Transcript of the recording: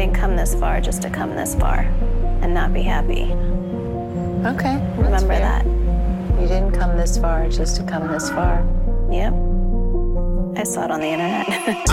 didn't come this far just to come this far and not be happy. Okay. Remember that. You didn't come this far just to come this far. Yep. I saw it on the internet.